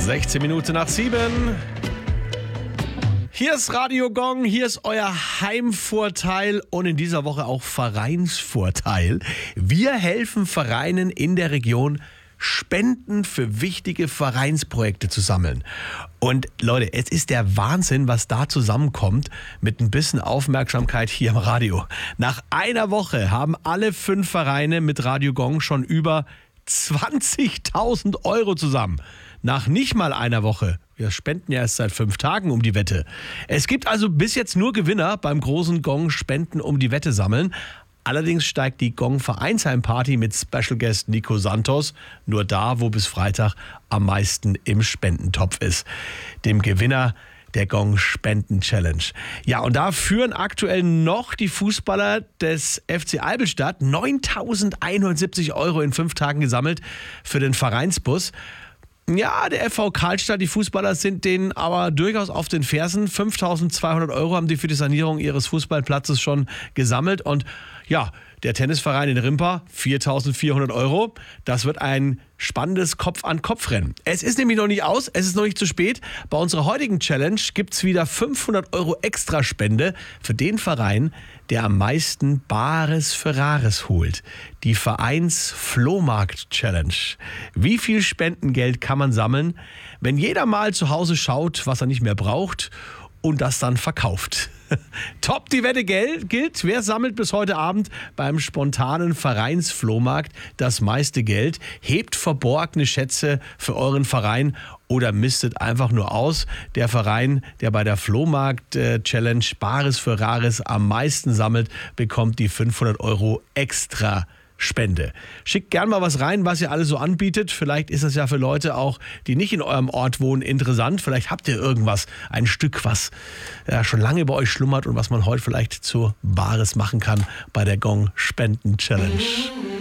16 Minuten nach 7. Hier ist Radio Gong, hier ist euer Heimvorteil und in dieser Woche auch Vereinsvorteil. Wir helfen Vereinen in der Region, Spenden für wichtige Vereinsprojekte zu sammeln. Und Leute, es ist der Wahnsinn, was da zusammenkommt mit ein bisschen Aufmerksamkeit hier im Radio. Nach einer Woche haben alle 5 Vereine mit Radio Gong schon über 20.000 Euro zusammen. Nach nicht mal einer Woche. Wir spenden ja erst seit 5 Tagen um die Wette. Es gibt also bis jetzt nur Gewinner beim großen Gong Spenden um die Wette sammeln. Allerdings steigt die Gong Vereinsheimparty mit Special Guest Nico Santos nur da, wo bis Freitag am meisten im Spendentopf ist. Dem Gewinner der Gong Spenden Challenge. Ja, und da führen aktuell noch die Fußballer des FC Albelstadt 9.170 Euro in 5 Tagen gesammelt für den Vereinsbus. Ja, der FV Karlstadt, die Fußballer sind denen aber durchaus auf den Fersen. 5.200 Euro haben die für die Sanierung ihres Fußballplatzes schon gesammelt. Und ja, der Tennisverein in Rimpa, 4.400 Euro. Das wird ein spannendes Kopf-an-Kopf-Rennen. Es ist nämlich noch nicht aus, es ist noch nicht zu spät. Bei unserer heutigen Challenge gibt es wieder 500 Euro Extraspende für den Verein, der am meisten Bares für Rares holt. Die Vereins-Flohmarkt-Challenge. Wie viel Spendengeld kann man sammeln, wenn jeder mal zu Hause schaut, was er nicht mehr braucht und das dann verkauft? Top, die Wette gilt. Wer sammelt bis heute Abend beim spontanen Vereinsflohmarkt das meiste Geld? Hebt verborgene Schätze für euren Verein oder mistet einfach nur aus? Der Verein, der bei der Flohmarkt-Challenge Bares für Rares am meisten sammelt, bekommt die 500 Euro extra Spende. Schickt gern mal was rein, was ihr alles so anbietet. Vielleicht ist das ja für Leute auch, die nicht in eurem Ort wohnen, interessant. Vielleicht habt ihr irgendwas, ein Stück, was ja schon lange bei euch schlummert und was man heute vielleicht zu Bares machen kann bei der Gong Spenden Challenge.